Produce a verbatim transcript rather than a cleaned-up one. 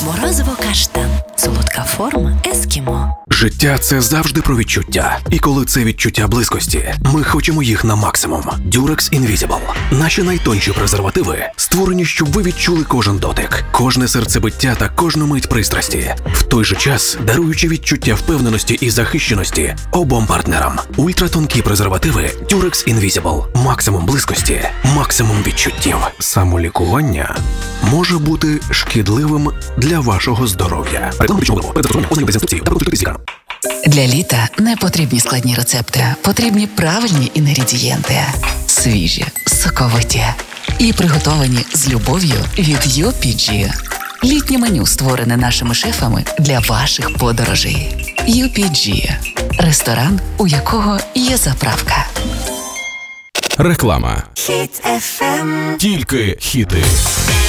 Морозиво каштан. Солодка форма ескімо. Життя – це завжди про відчуття. І коли це відчуття близькості, ми хочемо їх на максимум. Durex Invisible. Наші найтонші презервативи створені, щоб ви відчули кожен дотик, кожне серцебиття та кожну мить пристрасті. В той же час, даруючи відчуття впевненості і захищеності обом партнерам. Ультратонкі презервативи Durex Invisible. Максимум близькості, максимум відчуттів. Самолікування може бути шкідливим для вашого здоров'я. Реклама пічного перед застосуванням ознайомитися з інструкцією та консультуйтесь з лікарем. Для літа не потрібні складні рецепти, потрібні правильні інгредієнти. Свіжі, соковиті і приготовані з любов'ю від ю пі джі. Літнє меню створене нашими шефами для ваших подорожей. ю пі джі – ресторан, у якого є заправка. Реклама. Хіт еф ем. Тільки хіти.